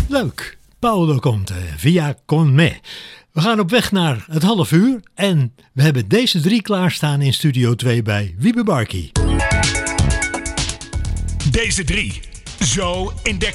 Leuk. Paolo Conte via Con Me. We gaan op weg naar het half uur en we hebben deze 3 klaarstaan in Studio 2 bij Wiebe Barkie. Deze 3, zo in de